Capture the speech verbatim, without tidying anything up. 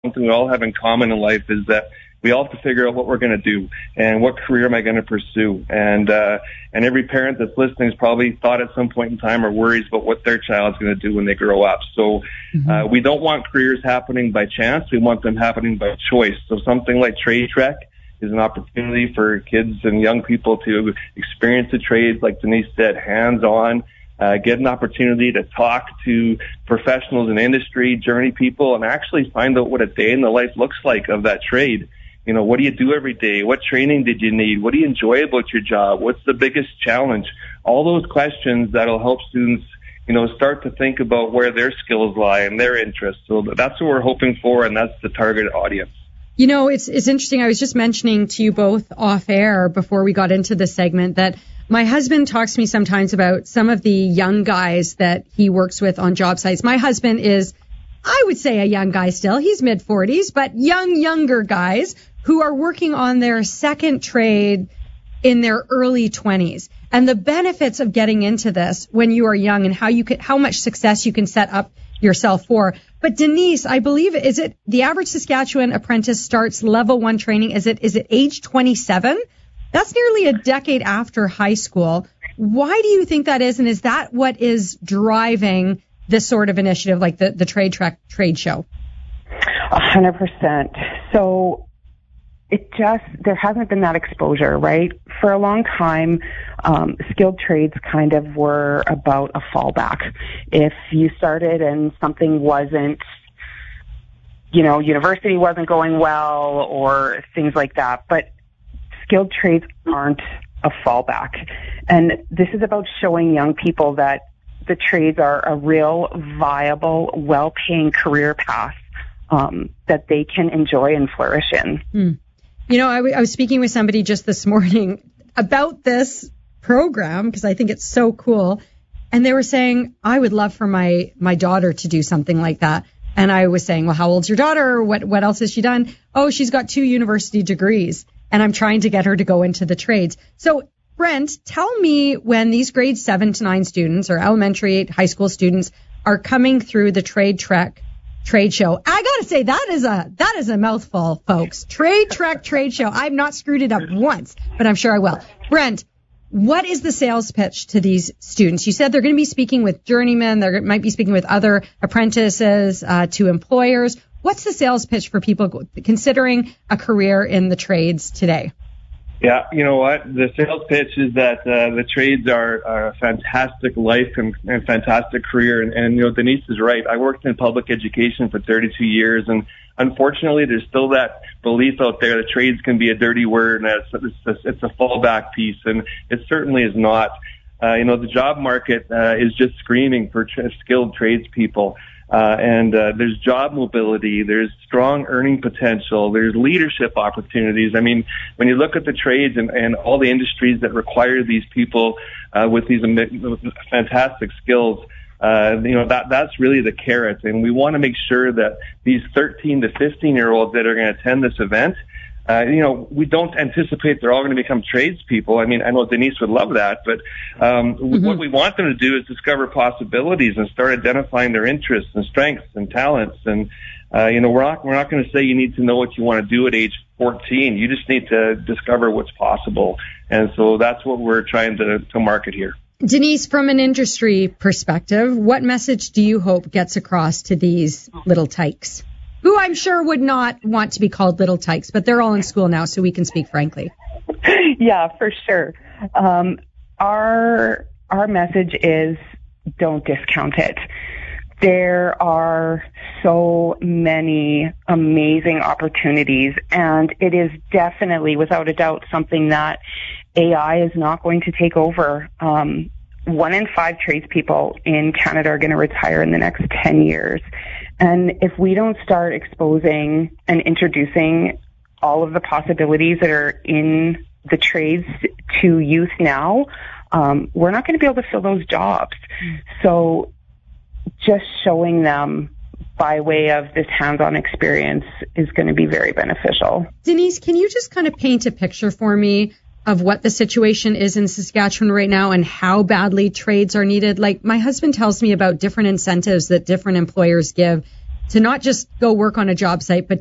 something we all have in common in life is that we all have to figure out what we're going to do and what career am I going to pursue. And uh, and every parent that's listening has probably thought at some point in time or worries about what their child's going to do when they grow up. So mm-hmm. uh, we don't want careers happening by chance. We want them happening by choice. So something like Trade Trek is an opportunity for kids and young people to experience the trade, like Denise said, hands-on, uh, get an opportunity to talk to professionals in industry, journey people, and actually find out what a day in the life looks like of that trade. You know, what do you do every day? What training did you need? What do you enjoy about your job? What's the biggest challenge? All those questions that'll help students, you know, start to think about where their skills lie and their interests. So that's what we're hoping for, and that's the target audience. You know, it's it's interesting. I was just mentioning to you both off air before we got into this segment that my husband talks to me sometimes about some of the young guys that he works with on job sites. My husband is, I would say, a young guy still. He's mid forties, but young, younger guys who are working on their second trade in their early twenties. And the benefits of getting into this when you are young and how you can, how much success you can set up yourself for. But Denise, I believe, is it the average Saskatchewan apprentice starts level one training? Is it, is it age twenty-seven? That's nearly a decade after high school. Why do you think that is? And is that what is driving this sort of initiative, like the, the Trade Trek trade show? A hundred percent. So it just, there hasn't been that exposure, right? For a long time, um, skilled trades kind of were about a fallback. If you started and something wasn't, you know, university wasn't going well or things like that, but skilled trades aren't a fallback. And this is about showing young people that the trades are a real viable, well-paying career path um, that they can enjoy and flourish in. Hmm. You know, I, w- I was speaking with somebody just this morning about this program because I think it's so cool. And they were saying, I would love for my, my daughter to do something like that. And I was saying, well, how old's your daughter? What, what else has she done? Oh, she's got two university degrees. And I'm trying to get her to go into the trades. So, Brent, tell me when these grade seven to nine students or elementary, high school students are coming through the Trade Trek trade show. I gotta say, that is a, that is a mouthful, folks. Trade Trek trade show. I've not screwed it up once, but I'm sure I will. Brent, what is the sales pitch to these students? You said they're going to be speaking with journeymen. They might be speaking with other apprentices, uh, to employers. What's the sales pitch for people considering a career in the trades today? Yeah, you know what? The sales pitch is that uh, the trades are, are a fantastic life and, and fantastic career. And, and, you know, Denise is right. I worked in public education for thirty-two years, and unfortunately, there's still that belief out there that trades can be a dirty word and it's, it's, a, it's a fallback piece, and it certainly is not. Uh, you know, the job market uh, is just screaming for tra- skilled tradespeople. Uh, and uh, there's job mobility, there's strong earning potential, there's leadership opportunities. I mean, when you look at the trades and, and all the industries that require these people uh, with these fantastic skills, uh, you know, that that's really the carrot. And we want to make sure that these thirteen to fifteen-year-olds that are going to attend this event, Uh, you know, we don't anticipate they're all going to become tradespeople. I mean, I know Denise would love that, but um, mm-hmm. what we want them to do is discover possibilities and start identifying their interests and strengths and talents. And, uh, you know, we're not, we're not going to say you need to know what you want to do at age fourteen. You just need to discover what's possible. And so that's what we're trying to, to market here. Denise, from an industry perspective, what message do you hope gets across to these little tykes? Who I'm sure would not want to be called little tykes, but they're all in school now, so we can speak frankly. Yeah, for sure. Um, our our message is don't discount it. There are so many amazing opportunities, and it is definitely, without a doubt, something that A I is not going to take over. Um, one in five tradespeople in Canada are going to retire in the next ten years. And if we don't start exposing and introducing all of the possibilities that are in the trades to youth now, um, we're not going to be able to fill those jobs. Mm. So just showing them by way of this hands-on experience is going to be very beneficial. Denise, can you just kind of paint a picture for me of what the situation is in Saskatchewan right now and how badly trades are needed? Like, my husband tells me about different incentives that different employers give to not just go work on a job site, but